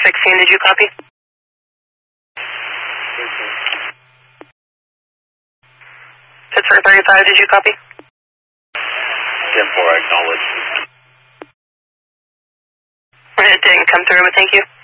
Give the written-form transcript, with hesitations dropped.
16, did you copy? Pittsburgh 35, did you copy? 10-4, acknowledge. It didn't come through, but thank you.